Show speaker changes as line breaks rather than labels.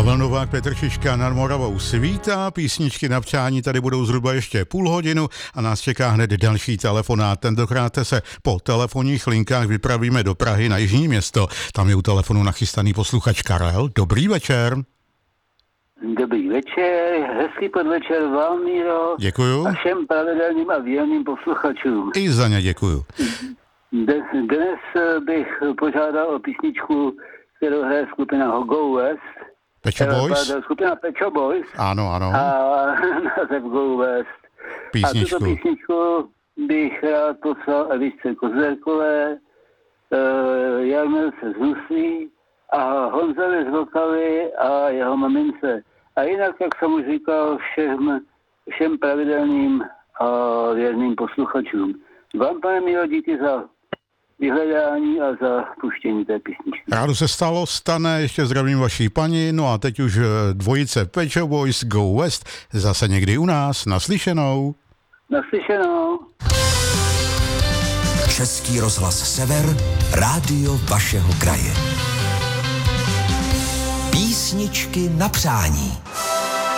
Pavel Novák, Petr Šiška nad Moravou svítá, písničky na přání tady budou zhruba ještě půl hodinu a nás čeká hned další telefonát. Tentokrát se po telefonních linkách vypravíme do Prahy na Jižní Město. Tam je u telefonu nachystaný posluchač Karel. Dobrý večer.
Dobrý večer, hezký podvečer vám, Míro.
Děkuju.
A všem pravidelným a věrným posluchačům.
I za ně děkuju.
Dnes bych požádal o písničku, kterou hraje skupina Go West.
Pecho Boys?
Skupina Pecho Boys.
Ano, ano.
A název Go West.
Písničku.
A tuto písničku bych rád poslal Elišce Kozlerkové, Jarmilce z Huslí a Honzovi z Vltavy a jeho mamince. A jinak, jak jsem už říkal, všem pravidelným a věrným posluchačům. Vám, pane Míro, díky za vyhledání a za puštění té písničky.
Rádo se stane, ještě zdravím vaší paní, no a teď už dvojice Pecho Boys Go West, zase někdy u nás, naslyšenou.
Naslyšenou.
Český rozhlas Sever, rádio vašeho kraje. Písničky na přání.